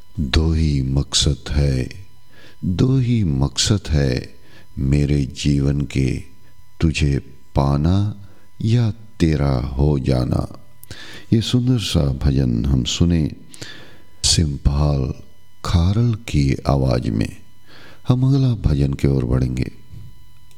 दो ही मकसद है, दो ही मकसद है मेरे जीवन के, तुझे पाना या तेरा हो जाना। ये सुंदर सा भजन हम सुने सिंपाल खारल की आवाज़ में। हम अगला भजन की ओर बढ़ेंगे।